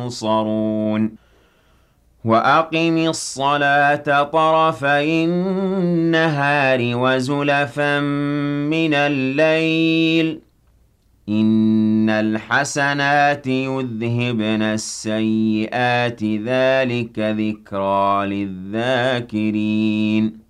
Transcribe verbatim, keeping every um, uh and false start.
يُبْصَرُونَ وَأَقِمِ الصَّلَاةَ طَرَفَيِ النَّهَارِ وَزُلَفًا مِّنَ اللَّيْلِ ۚ إِنَّ الْحَسَنَاتِ يُذْهِبْنَ السَّيِّئَاتِ ۚ ذَٰلِكَ ذِكْرَىٰ لِلذَّاكِرِينَ